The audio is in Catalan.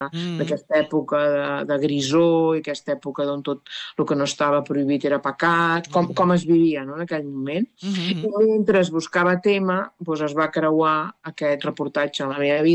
d'aquesta època de grisor i aquesta època on tot el que no estava prohibit era pecat, com es vivia, no?, en aquell moment. I mentre es buscava tema, doncs es va creuar aquest reportatge a la meva vida